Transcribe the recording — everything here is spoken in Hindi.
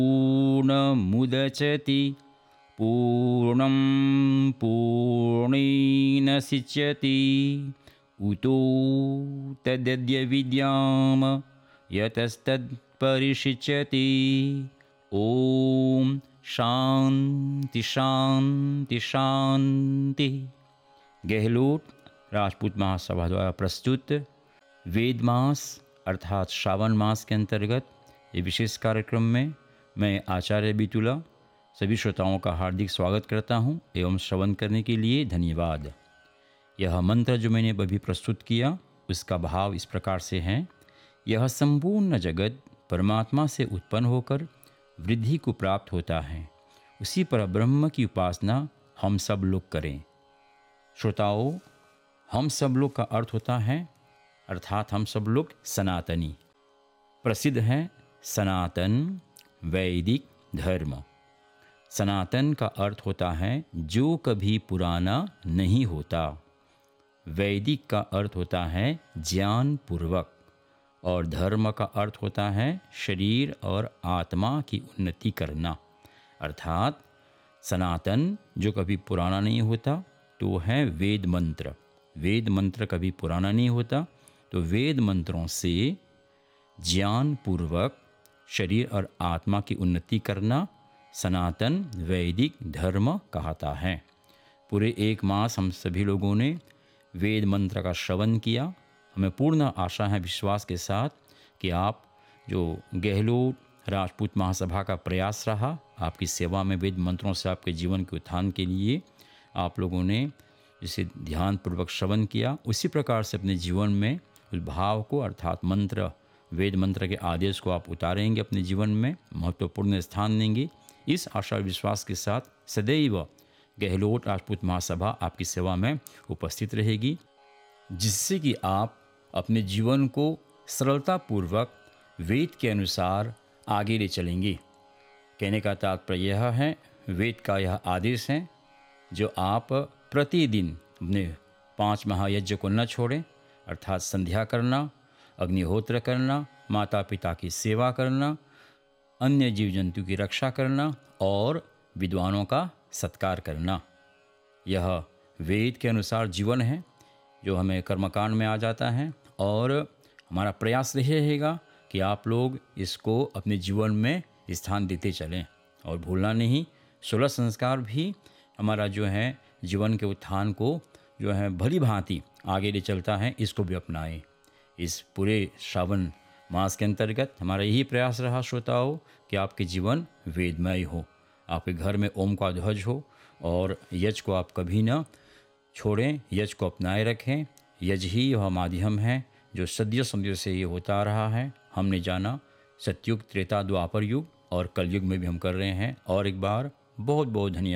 पूर्णमुदचति पूर्णं पूर्णेन सिच्यति उतो तदद्य विद्याम यतस्तत्परिशिच्यति। ओम शांति शांति शांति। गहलोत राजपूत महासभा द्वारा प्रस्तुत वेद मास अर्थात श्रावण मास के अंतर्गत ये विशेष कार्यक्रम में मैं आचार्य बितुला सभी श्रोताओं का हार्दिक स्वागत करता हूं एवं श्रवण करने के लिए धन्यवाद। यह मंत्र जो मैंने अभी प्रस्तुत किया उसका भाव इस प्रकार से है। यह संपूर्ण जगत परमात्मा से उत्पन्न होकर वृद्धि को प्राप्त होता है, उसी पर ब्रह्म की उपासना हम सब लोग करें। श्रोताओं, हम सब लोग का अर्थ होता है अर्थात हम सब लोग सनातनी। प्रसिद्ध है सनातन वैदिक धर्म। सनातन का अर्थ होता है जो कभी पुराना नहीं होता। वैदिक का अर्थ होता है ज्ञान पूर्वक, और धर्म का अर्थ होता है शरीर और आत्मा की उन्नति करना। अर्थात सनातन जो कभी पुराना नहीं होता तो है वेद मंत्र। वेद मंत्र कभी पुराना नहीं होता, तो वेद मंत्रों से ज्ञान पूर्वक शरीर और आत्मा की उन्नति करना सनातन वैदिक धर्म कहता है। पूरे एक मास हम सभी लोगों ने वेद मंत्र का श्रवण किया। हमें पूर्ण आशा है, विश्वास के साथ, कि आप जो गहलोत राजपूत महासभा का प्रयास रहा आपकी सेवा में वेद मंत्रों से आपके जीवन के उत्थान के लिए आप लोगों ने जिसे ध्यानपूर्वक श्रवण किया, उसी प्रकार से अपने जीवन में उस भाव को अर्थात मंत्र वेद मंत्र के आदेश को आप उतारेंगे, अपने जीवन में महत्वपूर्ण स्थान देंगे। इस आशा और विश्वास के साथ सदैव गहलोत राजपूत महासभा आपकी सेवा में उपस्थित रहेगी, जिससे कि आप अपने जीवन को सरलतापूर्वक वेद के अनुसार आगे ले चलेंगे। कहने का तात्पर्य यह है, वेद का यह आदेश है जो आप प्रतिदिन अपने 5 महायज्ञ को न छोड़ें, अर्थात संध्या करना, अग्निहोत्र करना, माता पिता की सेवा करना, अन्य जीव जंतु की रक्षा करना और विद्वानों का सत्कार करना। यह वेद के अनुसार जीवन है जो हमें कर्मकांड में आ जाता है, और हमारा प्रयास यह रहेगा कि आप लोग इसको अपने जीवन में स्थान देते चलें और भूलना नहीं। 16 संस्कार भी हमारा जो है जीवन के उत्थान को जो है भली भांति आगे ले चलता है, इसको भी अपनाएं। इस पूरे श्रावण मास के अंतर्गत हमारा यही प्रयास रहा श्रोताओं कि आपके जीवन वेदमय हो, आपके घर में ओम का ध्वज हो, और यज्ञ को आप कभी न छोड़ें, यज्ञ को अपनाए रखें। यज्ञ ही वह माध्यम है जो सदियों सदियों से ये होता रहा है। हमने जाना सतयुग, त्रेता, द्वापर युग और कलयुग में भी हम कर रहे हैं। और एक बार बहुत बहुत धन्यवाद।